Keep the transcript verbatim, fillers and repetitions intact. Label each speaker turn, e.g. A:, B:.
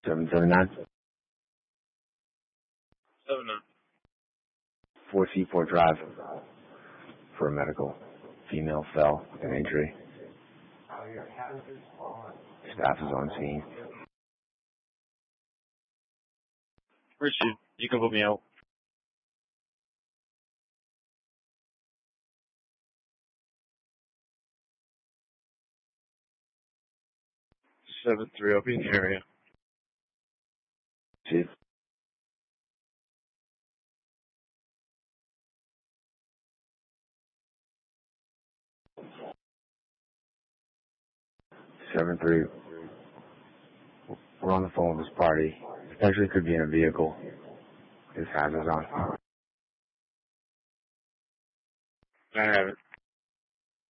A: seven seven nine?
B: seven nine.
A: four Seaport Drive for a medical. Female fell with an injury. Staff is on scene.
B: Richard, you can put me out. seven three, I'll be in the area.
A: See? seven three. We're on the phone with this party. Potentially could be in a vehicle. His hazards on.
B: I have it.